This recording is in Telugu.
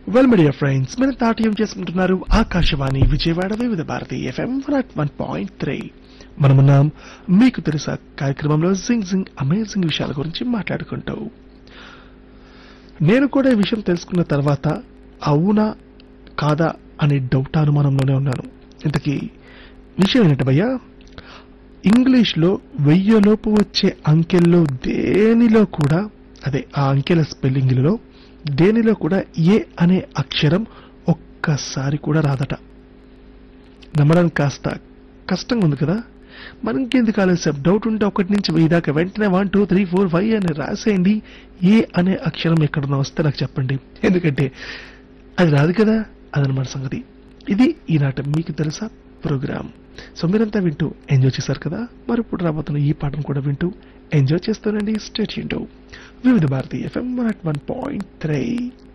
వెల్ మీడియా ఫ్రెండ్స్, మీరు తాటయం చేసుకుంటున్నారు ఆకాశవాణి విజయవాడ వివిధ భారతి ఎఫ్ఎం 101.3. మనమున్నాం మీకు తెలుసా కార్యక్రమంలో జింగ్ అమేజింగ్ విషయాల గురించి మాట్లాడుకుంటూ. నేను కూడా ఈ విషయం తెలుసుకున్న తర్వాత అవునా కాదా అనే డౌట్ అనుమానంలోనే ఉన్నాను. ఇంతకీ విషయం ఏంటంటే భయ్యా, ఇంగ్లీష్లో 1000 లోపు వచ్చే అంకెల్లో దేనిలో కూడా, అదే ఆ అంకెల స్పెల్లింగ్లలో దేనిలో కూడా ఏ అనే అక్షరం ఒక్కసారి కూడా రాదట. నమ్మడానికి కాస్త కష్టంగా ఉంది కదా. మనకెందుకు ఆలస్యం? డౌట్ ఉంటే 1 నుంచి 1000 దాకా వెంటనే 1 2 3 4 5 అని రాసేయండి. ఏ అనే అక్షరం ఎక్కడన్నా వస్తే నాకు చెప్పండి, ఎందుకంటే అది రాదు కదా. అదనమాట సంగతి. ఇది ఈనాటి మీకు తెలుసా ప్రోగ్రామ్. సో మీరంతా వింటూ ఎంజాయ్ చేశారు కదా. మరి ఇప్పుడు రాబోతున్న ఈ పాటను కూడా వింటూ ఎంజాయ్ చేస్తానండి. స్టే ట్యూన్డ్ టు వివిధ భారతి ఎఫ్ఎం 101.3.